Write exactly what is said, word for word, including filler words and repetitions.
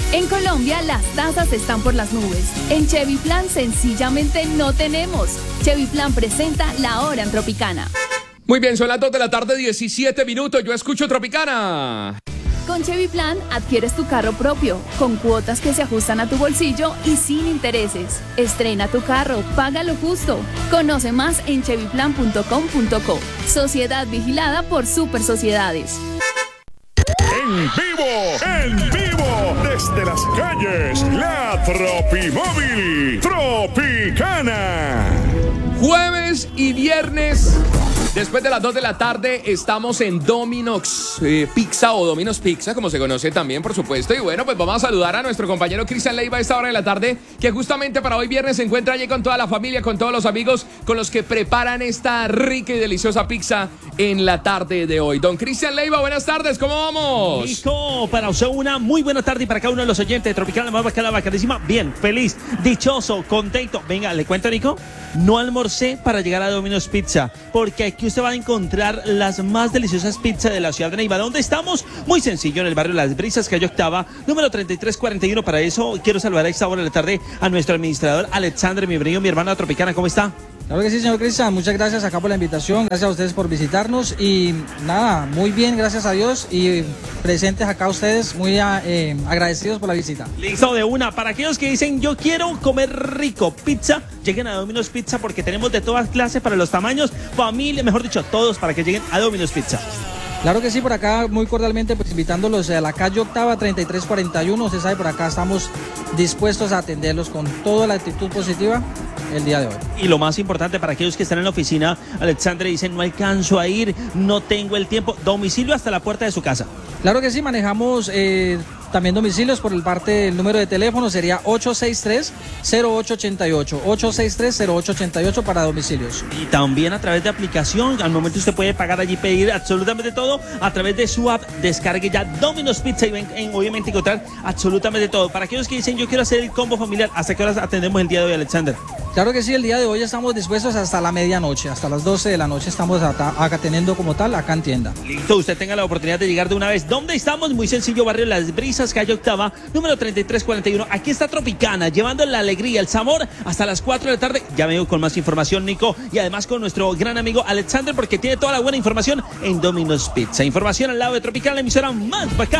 En Colombia las tasas están por las nubes. En Chevy Plan sencillamente no tenemos. Chevy Plan presenta La Hora en Tropicana. Muy bien, son las dos de la tarde, diecisiete minutos. Yo escucho Tropicana. Con Chevy Plan adquieres tu carro propio, con cuotas que se ajustan a tu bolsillo y sin intereses. Estrena tu carro, paga lo justo. Conoce más en chevy plan punto com punto co. Sociedad vigilada por Super Sociedades. En vivo, en vivo, desde las calles, la Tropimóvil Tropicana. Jueves y viernes, después de las dos de la tarde, estamos en Domino's eh, Pizza o Domino's Pizza, como se conoce también, por supuesto. Y bueno, pues vamos a saludar a nuestro compañero Cristian Leiva a esta hora de la tarde, que justamente para hoy viernes se encuentra allí con toda la familia, con todos los amigos, con los que preparan esta rica y deliciosa pizza en la tarde de hoy. Don Cristian Leiva, buenas tardes, ¿cómo vamos? Nico, para usted una muy buena tarde y para cada uno de los oyentes de Tropicana, más bacana, bacanísima, bien, feliz, dichoso, contento. Venga, le cuento, Nico, no almorcé para llegar a Domino's Pizza, porque aquí usted va a encontrar las más deliciosas pizzas de la ciudad de Neiva. ¿Dónde estamos? Muy sencillo, en el barrio Las Brisas, calle Octava, número treinta y tres cuarenta y uno. Para eso quiero saludar a esta hora de la tarde a nuestro administrador Alexander, mi brillo, mi hermano de Tropicana. ¿Cómo está? Claro que sí, señor Cristian, muchas gracias acá por la invitación, gracias a ustedes por visitarnos y nada, muy bien, gracias a Dios y presentes acá ustedes, muy eh, agradecidos por la visita. Listo, de una, para aquellos que dicen yo quiero comer rico, pizza, lleguen a Domino's Pizza porque tenemos de todas clases para los tamaños, familia, mejor dicho, todos para que lleguen a Domino's Pizza. Claro que sí, por acá muy cordialmente pues invitándolos a la calle Octava treinta y tres cuarenta y uno, usted sabe, por acá estamos dispuestos a atenderlos con toda la actitud positiva el día de hoy. Y lo más importante para aquellos que están en la oficina, Alexandre, dicen no alcanzo a ir, no tengo el tiempo, domicilio hasta la puerta de su casa. Claro que sí, manejamos eh, también domicilios por el parte del número de teléfono, sería ocho seis tres, cero ocho ocho ocho, ocho seis tres, cero ocho ocho ocho para domicilios. Y también a través de aplicación, al momento usted puede pagar allí, pedir absolutamente todo a través de su app, descargue ya Domino's Pizza y ven, en, obviamente encontrar absolutamente todo. Para aquellos que dicen yo quiero hacer el combo familiar, ¿hasta qué horas atendemos el día de hoy, Alexander? Claro que sí, el día de hoy estamos dispuestos hasta la medianoche, hasta las doce de la noche estamos acá, acá teniendo como tal acá en tienda. Listo, usted tenga la oportunidad de llegar de una vez. ¿Dónde estamos? Muy sencillo, barrio Las Brisas, calle Octava, número treinta y tres cuarenta y uno. Aquí está Tropicana, llevando la alegría, el sabor hasta las cuatro de la tarde. Ya vengo con más información, Nico, y además con nuestro gran amigo Alexander, porque tiene toda la buena información en Domino's Pizza. Información al lado de Tropicana, la emisora más bacana.